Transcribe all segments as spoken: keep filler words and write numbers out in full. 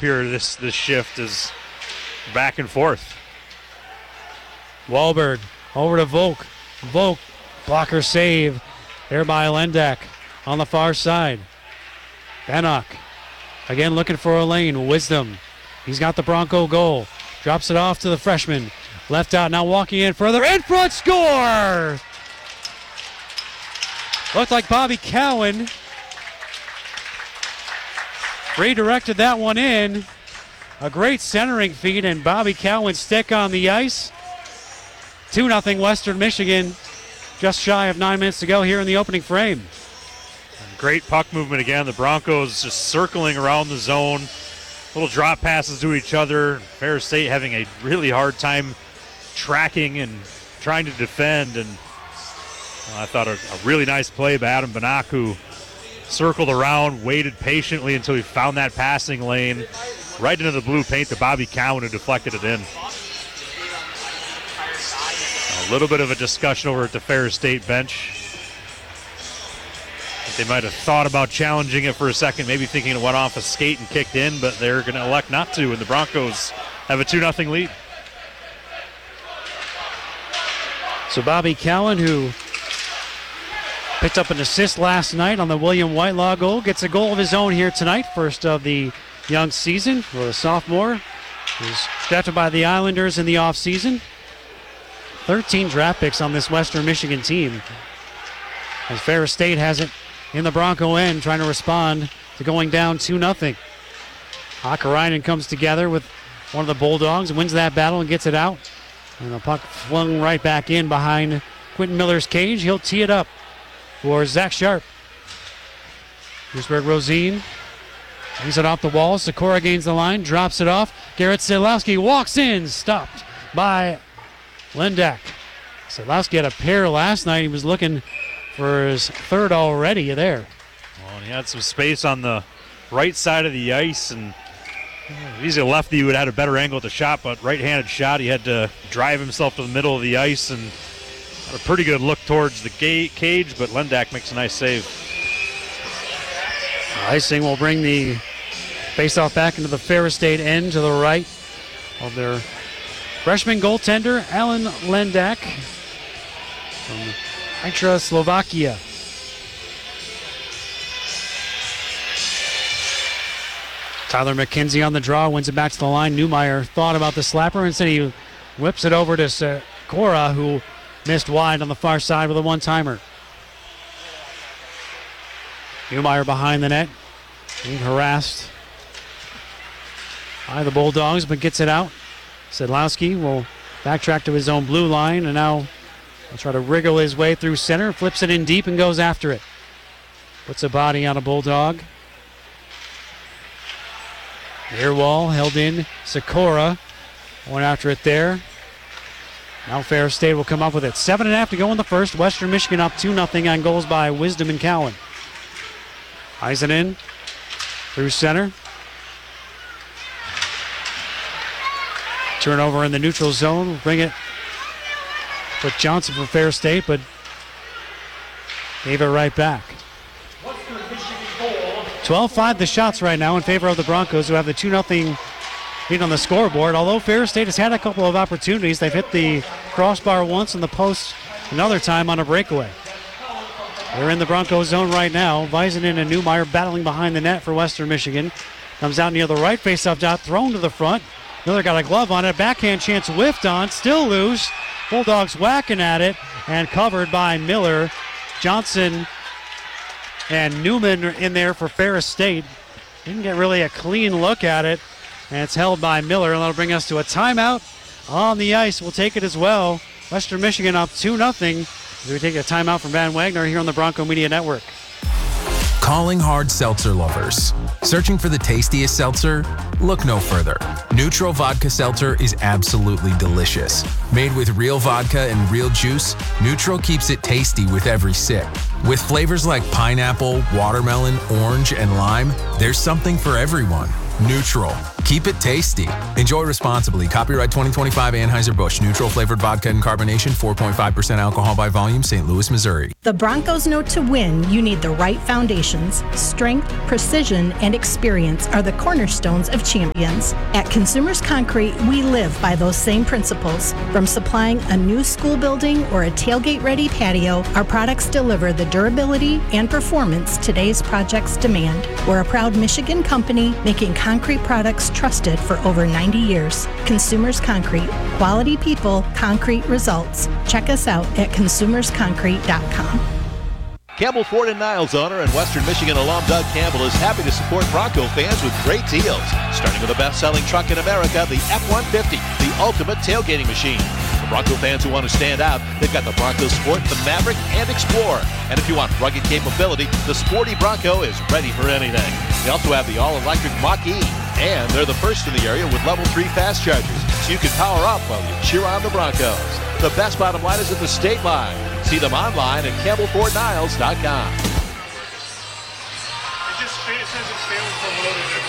here. This this shift is back and forth. Wahlberg over to Volk. Volk, blocker save there by Lendak on the far side. Bannock again looking for a lane. Wisdom. He's got the Bronco goal. Drops it off to the freshman. Left out, now walking in further. In front, score! Looked like Bobby Cowan redirected that one in. A great centering feed, and Bobby Cowan's stick on the ice. two nothing Western Michigan, just shy of nine minutes to go here in the opening frame. Great puck movement again. The Broncos just circling around the zone. Little drop passes to each other. Ferris State having a really hard time tracking and trying to defend. And well, I thought a, a really nice play by Adam Bannock, who circled around, waited patiently until he found that passing lane right into the blue paint to Bobby Cowan, who deflected it in. A little bit of a discussion over at the Ferris State bench. They might have thought about challenging it for a second, maybe thinking it went off a skate and kicked in, but they're going to elect not to, and the Broncos have a two nothing lead. So Bobby Cowan, who picked up an assist last night on the William Whitelaw goal, gets a goal of his own here tonight, first of the young season for the sophomore. He was drafted by the Islanders in the offseason. thirteen draft picks on this Western Michigan team, as Ferris State has it in the Bronco end, trying to respond to going down two nothing. Hakkarainen comes together with one of the Bulldogs, wins that battle and gets it out. And the puck flung right back in behind Quentin Miller's cage. He'll tee it up for Zach Sharp. Duisburg Rosine brings it off the wall. Sikora gains the line, drops it off. Garrett Sedlowski walks in, stopped by Lendak. Sedlowski had a pair last night. He was looking for his third already there. Well, and he had some space on the right side of the ice, and if he's a lefty, he would have had a better angle at the shot, but right-handed shot, he had to drive himself to the middle of the ice, and had a pretty good look towards the ga- cage, but Lendak makes a nice save. Icing will bring the faceoff back into the Ferris State end to the right of their freshman goaltender, Alan Lendak from Hydra, Slovakia. Tyler McKenzie on the draw, wins it back to the line. Newmeyer thought about the slapper, instead he whips it over to Sikora, who missed wide on the far side with a one-timer. Newmeyer behind the net, being harassed by the Bulldogs, but gets it out. Sedlowski will backtrack to his own blue line, and now he'll try to wriggle his way through center, flips it in deep and goes after it. Puts a body on a Bulldog. Near wall, held in. Sikora went after it there. Now Ferris State will come up with it. Seven and a half to go in the first. Western Michigan up two nothing on goals by Wisdom and Cowan. Eisen through center. Turnover in the neutral zone. Bring it with Johnson for Ferris State, but gave it right back. twelve five the shots right now in favor of the Broncos, who have the two nothing lead on the scoreboard. Although Ferris State has had a couple of opportunities. They've hit the crossbar once and the post another time on a breakaway. They're in the Broncos zone right now. Visenen and Newmeyer battling behind the net for Western Michigan. Comes out near the right, face-off dot, thrown to the front. Miller got a glove on it. Backhand chance whiffed on, still loose. Bulldogs whacking at it and covered by Miller. Johnson and Newman in there for Ferris State. Didn't get really a clean look at it. And it's held by Miller, and that'll bring us to a timeout on the ice. We'll take it as well. Western Michigan up two nothing. We take a timeout from Van Wagner here on the Bronco Media Network. Calling hard seltzer lovers. Searching for the tastiest seltzer? Look no further. Neutral Vodka Seltzer is absolutely delicious. Made with real vodka and real juice, Neutral keeps it tasty with every sip. With flavors like pineapple, watermelon, orange, and lime, there's something for everyone. Neutral, Keep it tasty. Enjoy responsibly. Copyright twenty twenty-five Anheuser-Busch. Neutral flavored vodka and carbonation. four point five percent alcohol by volume. Saint Louis, Missouri. The Broncos know to win, you need the right foundations. Strength, precision, and experience are the cornerstones of champions. At Consumers Concrete, we live by those same principles. From supplying a new school building or a tailgate-ready patio, our products deliver the durability and performance today's projects demand. We're a proud Michigan company making concrete products trusted for over ninety years. Consumers Concrete. Quality people, concrete results. Check us out at consumers concrete dot com. Campbell Ford and Niles owner and Western Michigan alum Doug Campbell is happy to support Bronco fans with great deals. Starting with the best-selling truck in America, the F one fifty, the ultimate tailgating machine. For Bronco fans who want to stand out, they've got the Bronco Sport, the Maverick, and Explorer. And if you want rugged capability, the sporty Bronco is ready for anything. They also have the all-electric Mach-E, and they're the first in the area with level three fast chargers, so you can power up while you cheer on the Broncos. The best bottom line is at the state line. See them online at campbell ford niles dot com. It just it says it's failing from loading.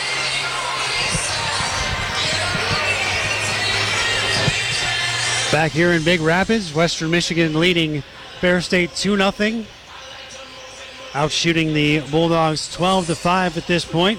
Back here in Big Rapids, Western Michigan leading Fair State two nothing. Out shooting the Bulldogs twelve to five at this point.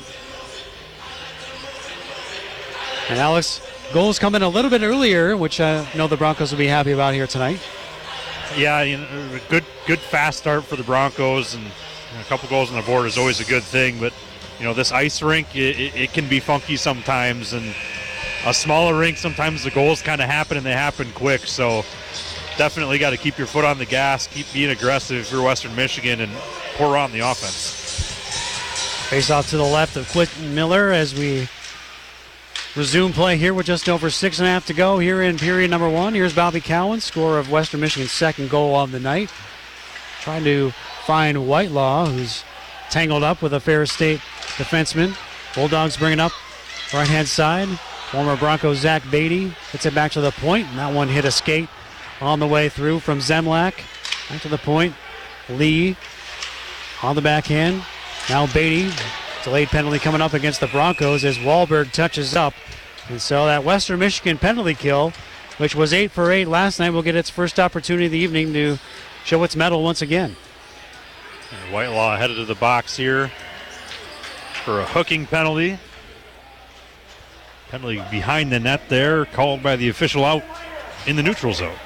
And Alex, goals come in a little bit earlier, which I know the Broncos will be happy about here tonight. Yeah, you know, a good, good fast start for the Broncos, and a couple goals on the board is always a good thing. But you know, this ice rink, it, it, it can be funky sometimes, and a smaller rink, sometimes the goals kind of happen and they happen quick. So definitely got to keep your foot on the gas, keep being aggressive if you're Western Michigan, and pour on the offense. Face off to the left of Quentin Miller as we resume play here with just over six and a half to go here in period number one. Here's Bobby Cowan, scorer of Western Michigan's second goal of the night. Trying to find Whitelaw, who's tangled up with a Fair State defenseman. Bulldogs bring it up right-hand side. Former Bronco Zach Beatty hits it back to the point, and that one hit a skate on the way through from Zemlak. Back to the point. Lee on the backhand. Now Beatty. Delayed penalty coming up against the Broncos as Wahlberg touches up. And so that Western Michigan penalty kill, which was eight for eight last night, will get its first opportunity of the evening to show its mettle once again. And Whitelaw headed to the box here for a hooking penalty. Penalty behind the net there, called by the official out in the neutral zone.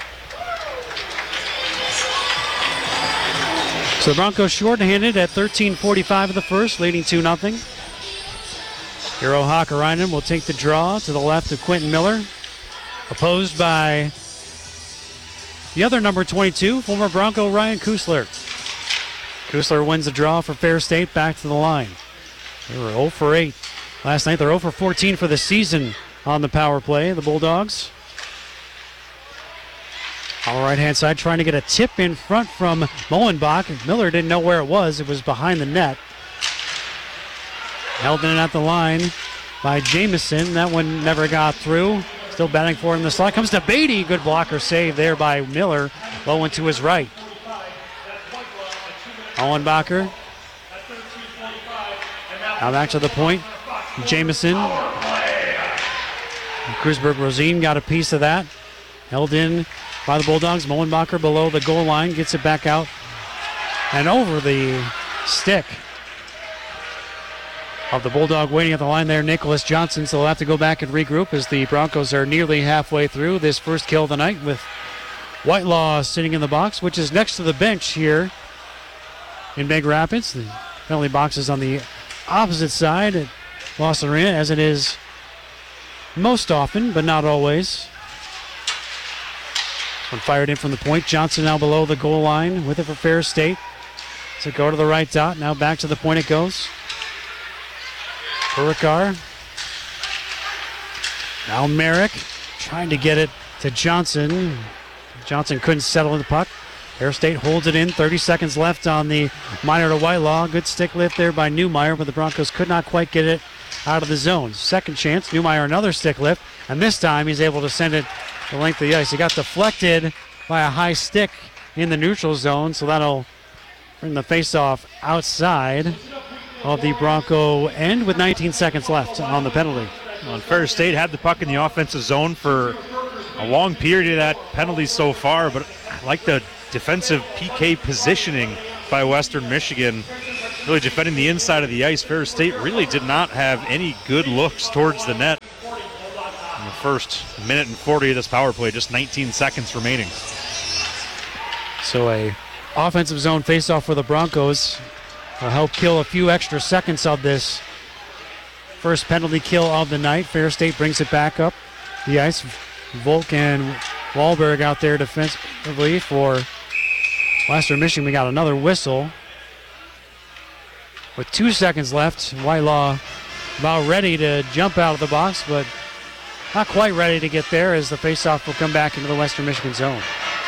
So the Broncos short-handed at thirteen forty-five of the first, leading two nothing. Hiro Hakkarainen will take the draw to the left of Quentin Miller. Opposed by the other number twenty-two, former Bronco Ryan Kusler. Kusler wins the draw for Fair State, back to the line. They were zero for eight last night. They're zero for fourteen for the season on the power play, the Bulldogs. On the right-hand side, trying to get a tip in front from Molenbach. Miller didn't know where it was. It was behind the net. Held in at the line by Jamison. That one never got through. Still batting for it in the slot. Comes to Beatty. Good blocker save there by Miller. Low one to his right. Molenbacher. Now back to the point. Jamison. Krusberg-Rosine got a piece of that. Held in by the Bulldogs. Molenbacher below the goal line, gets it back out and over the stick of the Bulldog waiting at the line there, Nicholas Johnson. So they'll have to go back and regroup as the Broncos are nearly halfway through this first kill of the night, with Whitelaw sitting in the box, which is next to the bench here in Big Rapids. The penalty box is on the opposite side at Los Arena, as it is most often, but not always. One fired in from the point. Johnson now below the goal line with it for Fair State. So go to the right dot. Now back to the point it goes. Hurikar. Now Merrick trying to get it to Johnson. Johnson couldn't settle the puck. Fair State holds it in. thirty seconds left on the Minor to Whitelaw. Good stick lift there by Newmeyer, but the Broncos could not quite get it out of the zone. Second chance. Newmeyer another stick lift. And this time he's able to send it the length of the ice. He got deflected by a high stick in the neutral zone, so that'll bring the faceoff outside of the Bronco end with nineteen seconds left on the penalty. Well, and Ferris State had the puck in the offensive zone for a long period of that penalty so far, but I like the defensive P K positioning by Western Michigan, really defending the inside of the ice. Ferris State really did not have any good looks towards the net in the first minute and forty of this power play, just nineteen seconds remaining. So a offensive zone faceoff for the Broncos will help kill a few extra seconds of this first penalty kill of the night. Ferris State brings it back up the ice. Volk and Wahlberg out there defensively for Western Michigan. We got another whistle. With two seconds left, Whitelaw about ready to jump out of the box, but not quite ready to get there as the faceoff will come back into the Western Michigan zone.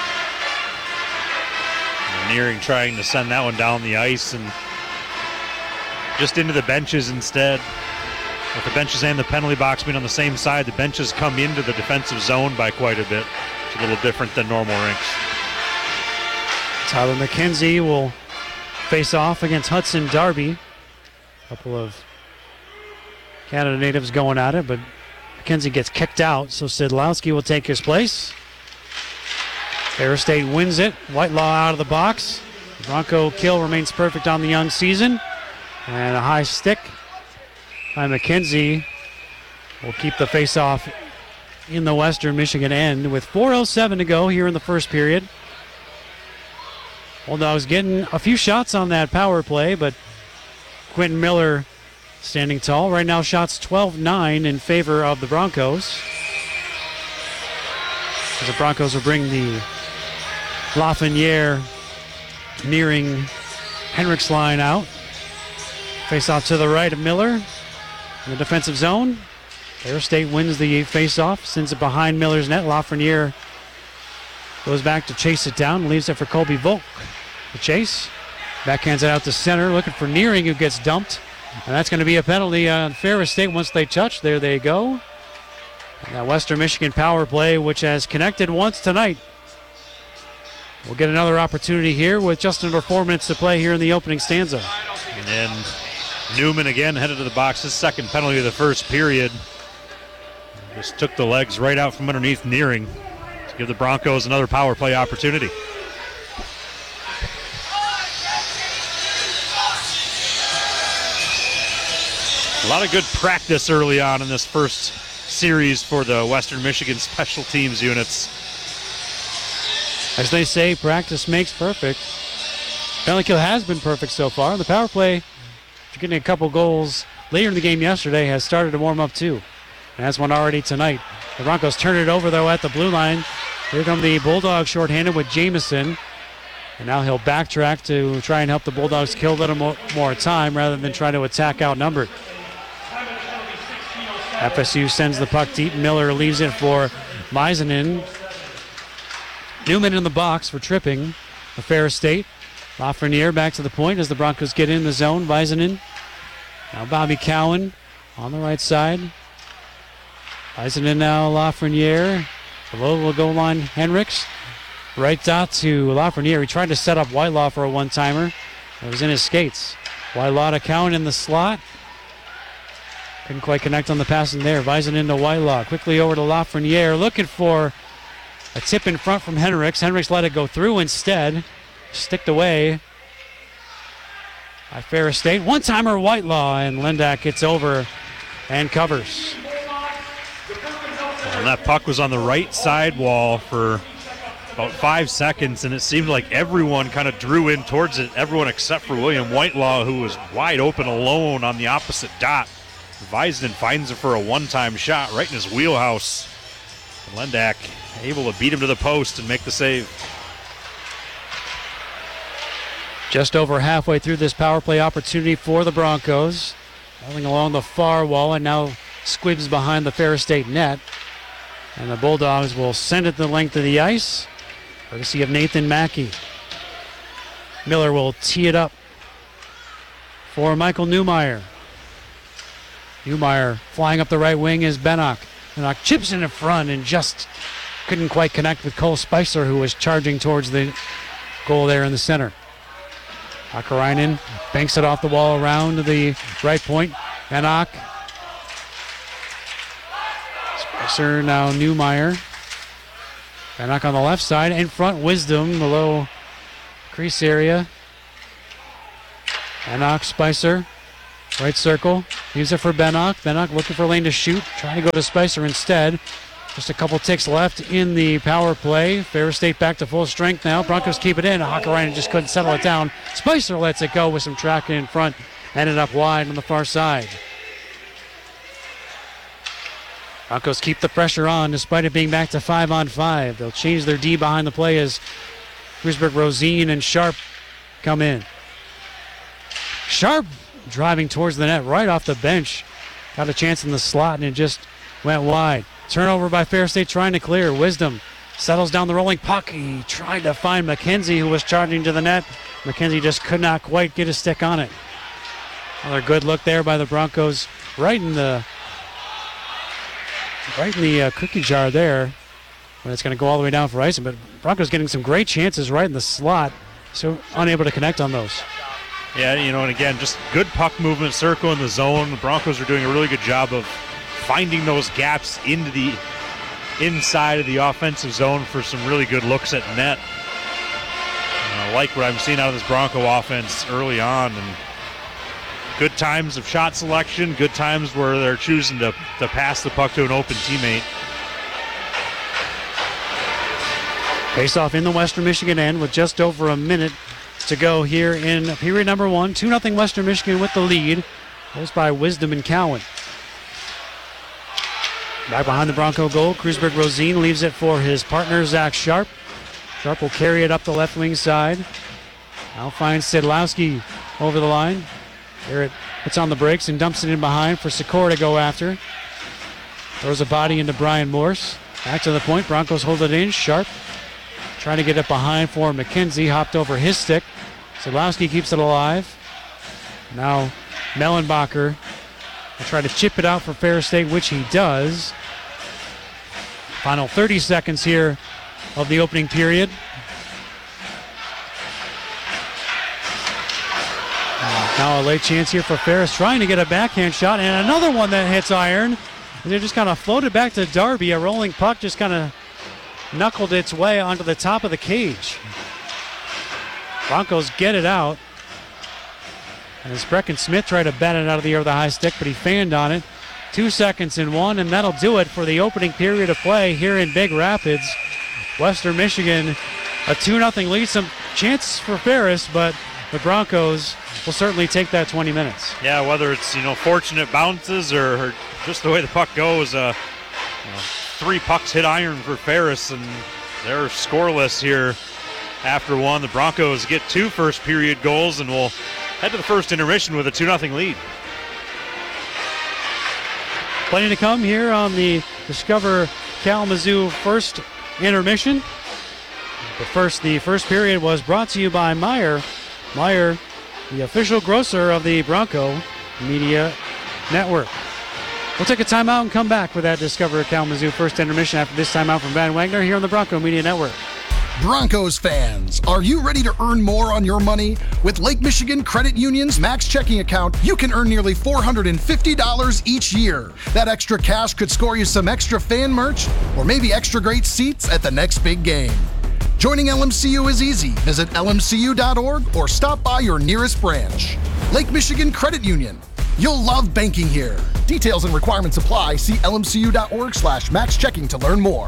Nearing trying to send that one down the ice and just into the benches instead. With the benches and the penalty box being on the same side, the benches come into the defensive zone by quite a bit. It's a little different than normal rinks. Tyler McKenzie will face off against Hudson Darby. A couple of Canada natives going at it, but McKenzie gets kicked out, so Sidlowski will take his place. Ferris State wins it. Whitelaw out of the box. The Bronco kill remains perfect on the young season. And a high stick by McKenzie will keep the face-off in the Western Michigan end with four oh seven to go here in the first period. Bulldogs getting a few shots on that power play, but Quentin Miller standing tall. Right now shots twelve nine in favor of the Broncos. As the Broncos will bring the Lafreniere nearing Henricks line out. Face off to the right of Miller in the defensive zone. Ferris State wins the face-off, sends it behind Miller's net. Lafreniere goes back to chase it down, leaves it for Colby Volk. The chase, backhands it out to center, looking for Nearing, who gets dumped. And that's going to be a penalty on Ferris State once they touch. There they go. And that Western Michigan power play, which has connected once tonight. We'll get another opportunity here with just under four minutes to play here in the opening stanza. And then Newman again headed to the box. His second penalty of the first period. Just took the legs right out from underneath Nearing to give the Broncos another power play opportunity. A lot of good practice early on in this first series for the Western Michigan special teams units. As they say, practice makes perfect. Penalty kill has been perfect so far. The power play, after getting a couple goals later in the game yesterday, has started to warm up too. And has one already tonight. The Broncos turn it over though at the blue line. Here come the Bulldogs shorthanded with Jamison. And now he'll backtrack to try and help the Bulldogs kill a little more, more time rather than try to attack outnumbered. F S U sends the puck deep. Miller leaves it for Meisenen. Newman in the box for tripping for Ferris State. Lafreniere back to the point as the Broncos get in the zone. Meisenen. Now Bobby Cowan on the right side. Meisenen now Lafreniere. Below the goal line, Henricks. Right dot to Lafreniere. He tried to set up Whitelaw for a one-timer. It was in his skates. Whitelaw to Cowan in the slot. Couldn't quite connect on the pass in there. Weisen into Whitelaw. Quickly over to Lafreniere. Looking for a tip in front from Henricks. Henricks let it go through instead. Sticked away by Ferris State. One-timer Whitelaw, and Lendak gets over and covers. And that puck was on the right side wall for about five seconds, and it seemed like everyone kind of drew in towards it, everyone except for William Whitelaw, who was wide open alone on the opposite dot. Weisden finds it for a one-time shot right in his wheelhouse. And Lendak able to beat him to the post and make the save. Just over halfway through this power play opportunity for the Broncos. Rolling along the far wall, and now squibs behind the Ferris State net. And the Bulldogs will send it the length of the ice, courtesy of Nathan Mackey. Miller will tee it up for Michael Newmeyer. Newmeyer flying up the right wing is Bennock. Bennock chips in the front and just couldn't quite connect with Cole Spicer, who was charging towards the goal there in the center. Akarainen banks it off the wall around to the right point. Bennock Boxer now Newmeyer. Bannock on the left side. In front, Wisdom, the low crease area. Bannock, Spicer. Right circle. Leaves it for Bannock. Bannock looking for a lane to shoot. Trying to go to Spicer instead. Just a couple ticks left in the power play. Ferris State back to full strength now. Broncos keep it in. Hakkarainen just couldn't settle it down. Spicer lets it go with some tracking in front. Ended up wide on the far side. Broncos keep the pressure on despite it being back to five on five. They'll change their D behind the play as Kreuzberg, Rosine, and Sharp come in. Sharp driving towards the net right off the bench. Got a chance in the slot and it just went wide. Turnover by Ferris State trying to clear. Wisdom settles down the rolling puck. He tried to find McKenzie, who was charging to the net. McKenzie just could not quite get a stick on it. Another good look there by the Broncos, right in the right in the uh, cookie jar there. But it's going to go all the way down for icing. But Broncos getting some great chances right in the slot, so unable to connect on those. Yeah, you know, and again, just good puck movement, circle in the zone. The Broncos are doing a really good job of finding those gaps into the inside of the offensive zone for some really good looks at net. And I like what I'm seeing out of this Bronco offense early on. And good times of shot selection, good times where they're choosing to, to pass the puck to an open teammate. Face off in the Western Michigan end with just over a minute to go here in period number one. two nothing Western Michigan with the lead. Goes by Wisdom and Cowan. Back behind the Bronco goal, Kreuzberg Rosine leaves it for his partner, Zach Sharp. Sharp will carry it up the left wing side. Now finds Sidlowski over the line. Garrett puts on the brakes and dumps it in behind for Sikora to go after. Throws a body into Brian Morse. Back to the point, Broncos hold it in. Sharp trying to get it behind for McKenzie. Hopped over his stick. Sidlowski keeps it alive. Now Mellenbacher will try to chip it out for Ferris State, which he does. Final thirty seconds here of the opening period. Now a late chance here for Ferris, trying to get a backhand shot, and another one that hits iron. And they just kind of floated back to Darby. A rolling puck just kind of knuckled its way onto the top of the cage. Broncos get it out. And as Brecken Smith tried to bat it out of the air with a high stick, but he fanned on it. Two seconds in one, and that'll do it for the opening period of play here in Big Rapids. Western Michigan, a two nothing lead. Some chances for Ferris, but the Broncos will certainly take that twenty minutes. Yeah, whether it's, you know, fortunate bounces or, or just the way the puck goes, uh, you know, three pucks hit iron for Ferris, and they're scoreless here after one. The Broncos get two first period goals and will head to the first intermission with a two nothing lead. Plenty to come here on the Discover Kalamazoo first intermission. But first, the first period was brought to you by Meijer. Meijer, the official grocer of the Bronco Media Network. We'll take a timeout and come back with that Discover Kalamazoo first intermission after this timeout from Van Wagner here on the Bronco Media Network. Broncos fans, are you ready to earn more on your money? With Lake Michigan Credit Union's Max Checking Account, you can earn nearly four hundred fifty dollars each year. That extra cash could score you some extra fan merch or maybe extra great seats at the next big game. Joining L M C U is easy. Visit L M C U dot org or stop by your nearest branch. Lake Michigan Credit Union. You'll love banking here. Details and requirements apply. See L M C U dot org slash max checking to learn more.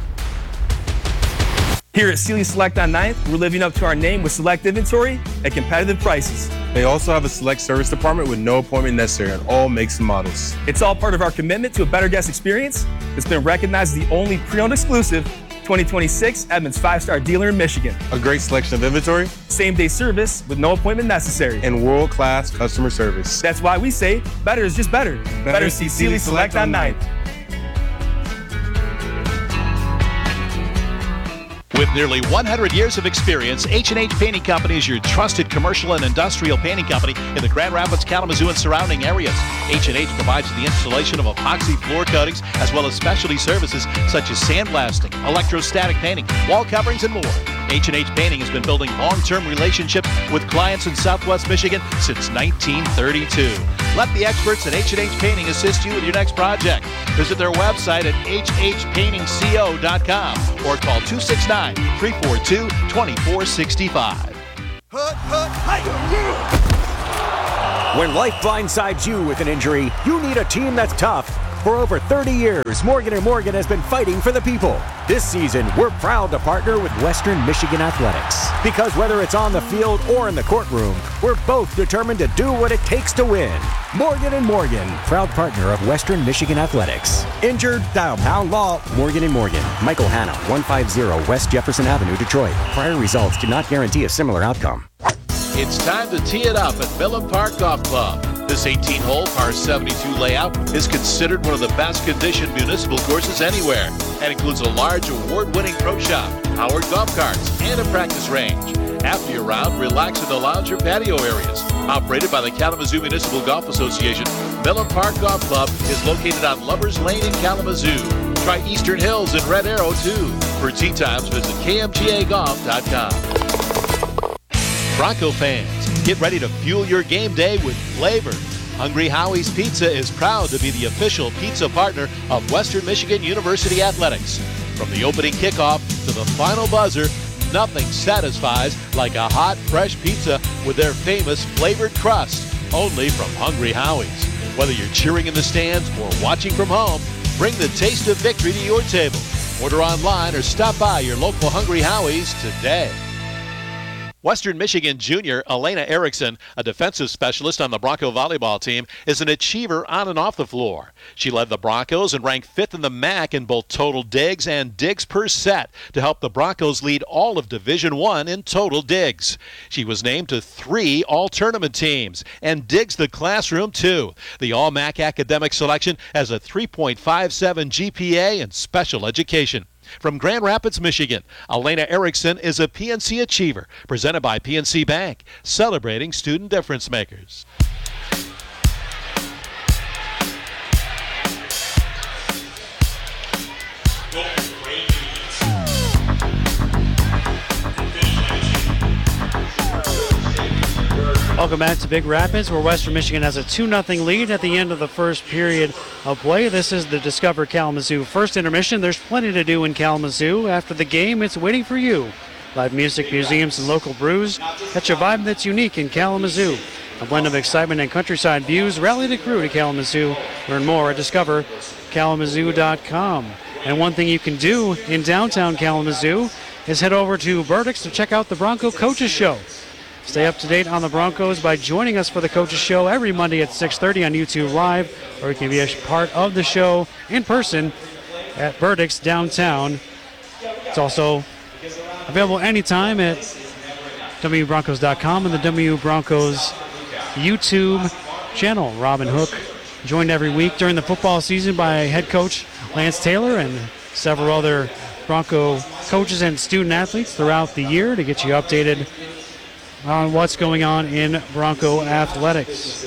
Here at Sealy Select on ninth, we're living up to our name with select inventory at competitive prices. They also have a select service department with no appointment necessary on all makes and models. It's all part of our commitment to a better guest experience that's been recognized as the only pre-owned exclusive twenty twenty-six Edmunds five-star dealer in Michigan. A great selection of inventory, same-day service with no appointment necessary, and world-class customer service. That's why we say better is just better. Better, better see Sealy Select on ninth. With nearly one hundred years of experience, H and H Painting Company is your trusted commercial and industrial painting company in the Grand Rapids, Kalamazoo, and surrounding areas. H and H provides the installation of epoxy floor coatings as well as specialty services such as sandblasting, electrostatic painting, wall coverings, and more. H and H Painting has been building long-term relationships with clients in Southwest Michigan since nineteen thirty-two. Let the experts at H and H Painting assist you with your next project. Visit their website at h h painting co dot com or call two six nine, three four two, two four six five. When life blindsides you with an injury, you need a team that's tough. For over thirty years, Morgan and Morgan has been fighting for the people. This season, we're proud to partner with Western Michigan Athletics. Because whether it's on the field or in the courtroom, we're both determined to do what it takes to win. Morgan and Morgan, proud partner of Western Michigan Athletics. Injured? Dial Pound Law. Morgan and Morgan. Michael Hanna, one fifty West Jefferson Avenue, Detroit. Prior results do not guarantee a similar outcome. It's time to tee it up at Millen Park Golf Club. This eighteen-hole par seventy-two layout is considered one of the best conditioned municipal courses anywhere and includes a large award-winning pro shop, powered golf carts, and a practice range. After your round, relax in the lounge or patio areas. Operated by the Kalamazoo Municipal Golf Association, Millen Park Golf Club is located on Lovers Lane in Kalamazoo. Try Eastern Hills and Red Arrow, too. For tee times, visit k m g a golf dot com. Bronco fans, get ready to fuel your game day with flavor. Hungry Howie's Pizza is proud to be the official pizza partner of Western Michigan University Athletics. From the opening kickoff to the final buzzer, nothing satisfies like a hot, fresh pizza with their famous flavored crust, only from Hungry Howie's. Whether you're cheering in the stands or watching from home, bring the taste of victory to your table. Order online or stop by your local Hungry Howie's today. Western Michigan junior Elena Erickson, a defensive specialist on the Bronco volleyball team, is an achiever on and off the floor. She led the Broncos and ranked fifth in the M A C in both total digs and digs per set to help the Broncos lead all of Division One in total digs. She was named to three all-tournament teams and digs the classroom too. The All-M A C academic selection has a three point five seven G P A in special education. From Grand Rapids, Michigan, Elena Erickson is a P N C Achiever, presented by P N C Bank, celebrating student difference makers. Welcome back to Big Rapids, where Western Michigan has a two nothing lead at the end of the first period of play. This is the Discover Kalamazoo first intermission. There's plenty to do in Kalamazoo. After the game, it's waiting for you. Live music, museums, and local brews. Catch a vibe that's unique in Kalamazoo. A blend of excitement and countryside views. Rally the crew to Kalamazoo. Learn more at discover kalamazoo dot com. And one thing you can do in downtown Kalamazoo is head over to Burdick's to check out the Bronco Coaches Show. Stay up to date on the Broncos by joining us for the Coaches Show every Monday at six thirty on YouTube Live, or you can be a part of the show in person at Burdick's downtown. It's also available anytime at w broncos dot com and the W Broncos YouTube channel. Robin Hook joined every week during the football season by head coach Lance Taylor and several other Bronco coaches and student athletes throughout the year to get you updated on what's going on in Bronco athletics.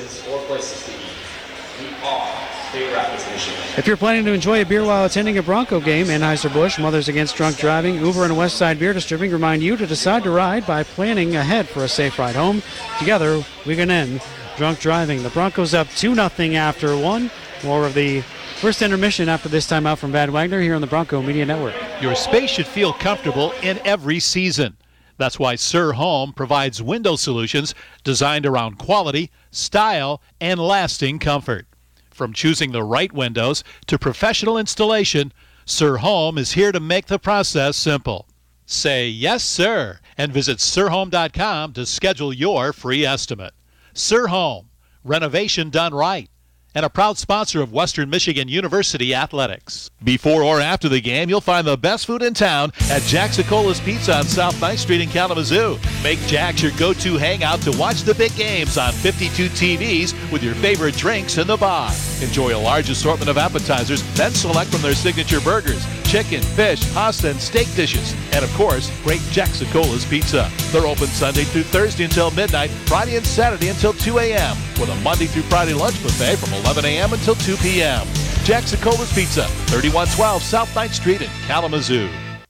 If you're planning to enjoy a beer while attending a Bronco game, Anheuser-Busch, Mothers Against Drunk Driving, Uber, and Westside Beer Distributing remind you to decide to ride by planning ahead for a safe ride home. Together, we can end drunk driving. The Broncos up two nothing after one. More of the first intermission after this timeout from Bad Wagner here on the Bronco Media Network. Your space should feel comfortable in every season. That's why Sir Home provides window solutions designed around quality, style, and lasting comfort. From choosing the right windows to professional installation, Sir Home is here to make the process simple. Say yes, sir, and visit sir home dot com to schedule your free estimate. Sir Home, renovation done right, and a proud sponsor of Western Michigan University Athletics. Before or after the game, you'll find the best food in town at Jack's Acola's Pizza on South ninth Street in Kalamazoo. Make Jack's your go-to hangout to watch the big games on fifty-two T Vs with your favorite drinks in the bar. Enjoy a large assortment of appetizers, then select from their signature burgers, chicken, fish, pasta, and steak dishes. And of course, great Jack's Acola's Pizza. They're open Sunday through Thursday until midnight, Friday and Saturday until two a.m. with a Monday through Friday lunch buffet from eleven a.m. until two p.m. Jack's Acola's Pizza, thirty-one twelve South ninth Street in Kalamazoo.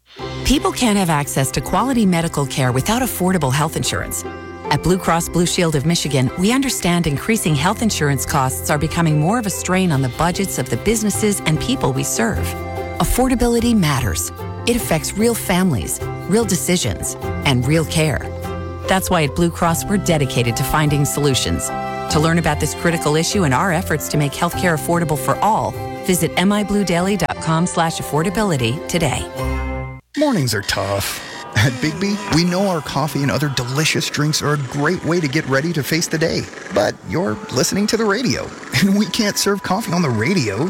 People can't have access to quality medical care without affordable health insurance. At Blue Cross Blue Shield of Michigan, we understand increasing health insurance costs are becoming more of a strain on the budgets of the businesses and people we serve. Affordability matters. It affects real families, real decisions, and real care. That's why at Blue Cross, we're dedicated to finding solutions. To learn about this critical issue and our efforts to make healthcare affordable for all, visit mibluedaily.com slash affordability today. Mornings are tough. At Bigby, we know our coffee and other delicious drinks are a great way to get ready to face the day. But you're listening to the radio, and we can't serve coffee on the radio,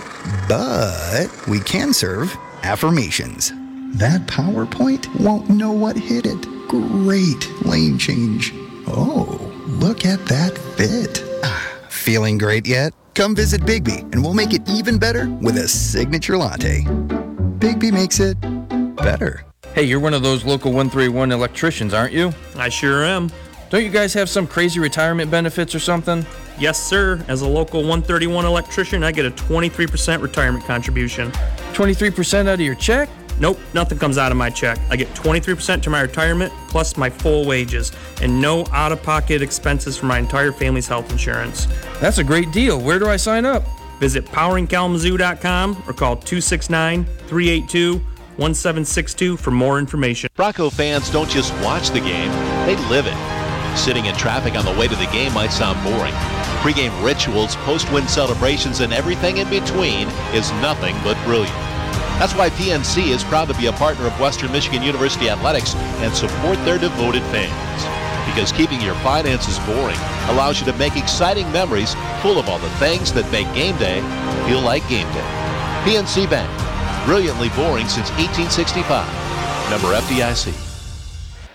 but we can serve affirmations. That PowerPoint won't know what hit it. Great lane change. Oh, look at that fit. Ah, feeling great yet? Come visit Bigby, and we'll make it even better with a signature latte. Bigby makes it better. Hey, you're one of those local one thirty-one electricians, aren't you? I sure am. Don't you guys have some crazy retirement benefits or something? Yes, sir. As a local one thirty-one electrician, I get a twenty-three percent retirement contribution. twenty-three percent out of your check? Nope, nothing comes out of my check. I get twenty-three percent to my retirement plus my full wages and no out-of-pocket expenses for my entire family's health insurance. That's a great deal. Where do I sign up? Visit powering kalamazoo dot com or call two six nine, three eight two, one seven six two for more information. Bronco fans don't just watch the game, they live it. Sitting in traffic on the way to the game might sound boring. Pre-game rituals, post-win celebrations, and everything in between is nothing but brilliant. That's why P N C is proud to be a partner of Western Michigan University Athletics and support their devoted fans. Because keeping your finances boring allows you to make exciting memories full of all the things that make game day feel like game day. P N C Bank, brilliantly boring since eighteen sixty-five. Member F D I C.